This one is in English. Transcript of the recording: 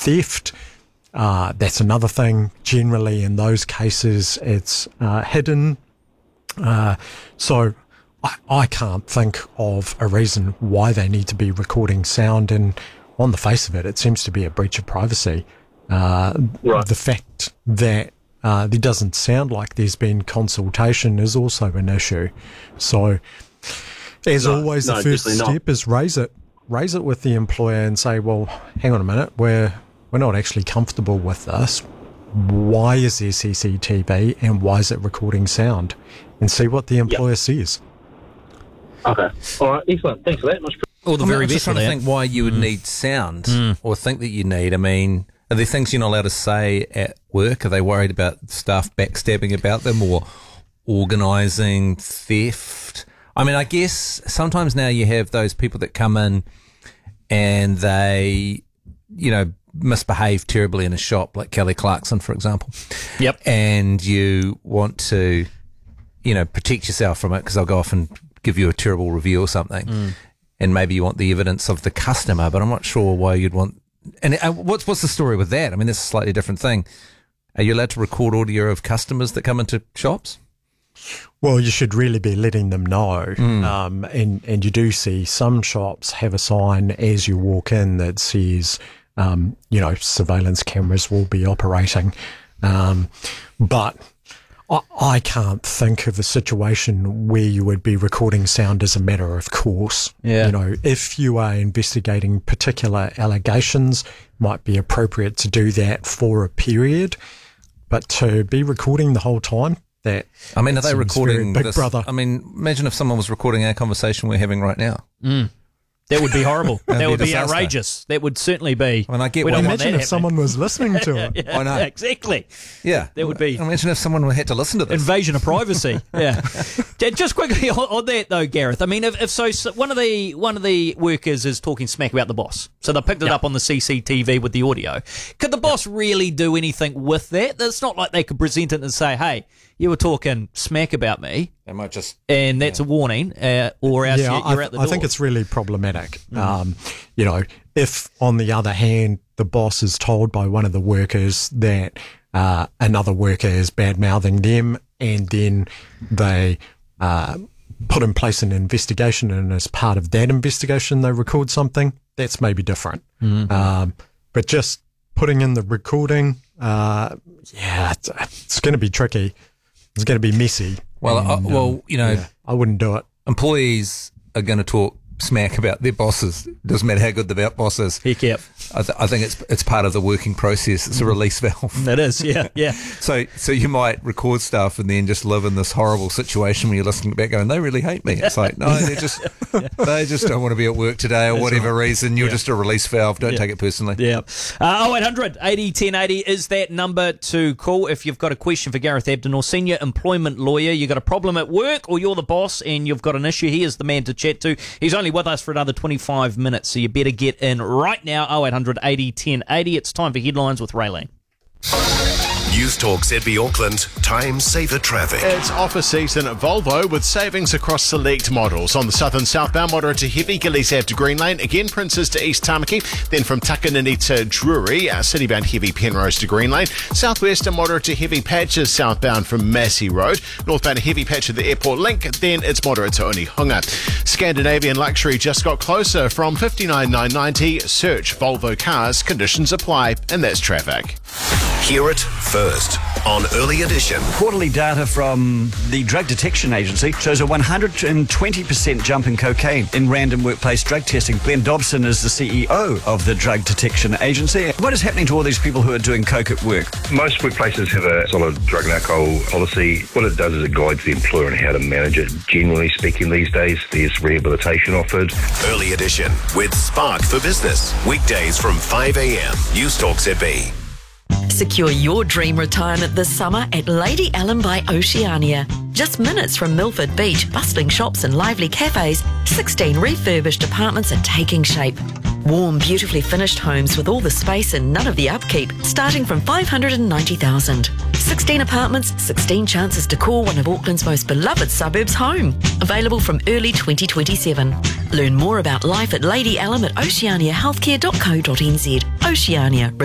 theft. That's another thing. Generally, in those cases, it's hidden. So I can't think of a reason why they need to be recording sound, and on the face of it seems to be a breach of privacy. The fact that there doesn't sound like there's been consultation is also an issue. So, as always, the first step is raise it with the employer and say, well, hang on a minute, we're not actually comfortable with this. Why is there CCTV and why is it recording sound? And see what the employer says. Okay. All right. Excellent. Thanks for that. Or the very best. I'm trying to think why you would need sound or think that you need. I mean, are there things you're not allowed to say at work? Are they worried about staff backstabbing about them or organising theft? I mean, I guess sometimes now you have those people that come in and they, misbehave terribly in a shop, like Kelly Clarkson, for example. Yep. And you want to, protect yourself from it because they'll go off and give you a terrible review or something. And maybe you want the evidence of the customer, but I'm not sure why you'd want... And what's the story with that? I mean, that's a slightly different thing. Are you allowed to record audio of customers that come into shops? Well, you should really be letting them know. And you do see some shops have a sign as you walk in that says, surveillance cameras will be operating. But I can't think of a situation where you would be recording sound as a matter of course. Yeah. If you are investigating particular allegations, might be appropriate to do that for a period. But to be recording the whole time, are they recording Big Brother? I mean, imagine if someone was recording our conversation we're having right now. That would be horrible. That would be disaster. outrageous. That would certainly be. I mean, I get. Imagine if someone was listening to it. I know. Exactly. Yeah, that would be. Imagine if someone had to listen to this. Invasion of privacy. Yeah. Just quickly on that though, Gareth. I mean, if one of the workers is talking smack about the boss, so they picked it up on the CCTV with the audio. Could the boss really do anything with that? It's not like they could present it and say, "Hey, you were talking smack about me." They might just, and that's a warning, or else you're out the door. I think it's really problematic. If on the other hand the boss is told by one of the workers that another worker is bad mouthing them, and then they put in place an investigation, and as part of that investigation they record something, that's maybe different. But just putting in the recording, it's going to be tricky. It's going to be messy. Well, I wouldn't do it. Employees are going to talk smack about their bosses. Doesn't matter how good the boss is. Heck yep. I think it's part of the working process. It's a release valve. It is, yeah. So you might record stuff and then just live in this horrible situation where you're listening back going, they really hate me. It's like, no, they just don't want to be at work today or whatever reason. You're just a release valve. Don't take it personally. Yeah. 0800 80 1080 is that number to call if you've got a question for Gareth Abden, or senior employment lawyer. You've got a problem at work or you're the boss and you've got an issue. He is the man to chat to. He's only with us for another 25 minutes, so you better get in right now. 0800 80 1080. It's time for headlines with Raylene. News Talk ZB Auckland, time saver traffic. It's office season at Volvo with savings across select models. On the southern southbound, moderate to heavy, Gillies Ave to Green Lane, again Princes to East Tamaki, then from Takanini to Drury, citybound heavy Penrose to Green Lane, southwest and moderate to heavy patches southbound from Massey Road, northbound a heavy patch of the airport link, then it's moderate to Onehunga. Scandinavian luxury just got closer from 59,990, search Volvo cars, conditions apply, and that's traffic. Hear it first on Early Edition. Quarterly data from the Drug Detection Agency shows a 120% jump in cocaine in random workplace drug testing. Glenn Dobson is the CEO of the Drug Detection Agency. What is happening to all these people who are doing coke at work? Most workplaces have a solid drug and alcohol policy. What it does is it guides the employer on how to manage it. Generally speaking these days, there's rehabilitation offered. Early Edition with Spark for Business. Weekdays from 5 a.m. News Talk ZB. Secure your dream retirement this summer at Lady Ellen by Oceania. Just minutes from Milford Beach, bustling shops and lively cafes, 16 refurbished apartments are taking shape. Warm, beautifully finished homes with all the space and none of the upkeep, starting from $590,000. 16 apartments, 16 chances to call one of Auckland's most beloved suburbs home. Available from early 2027. Learn more about life at Lady Ellen at oceaniahealthcare.co.nz. Oceania.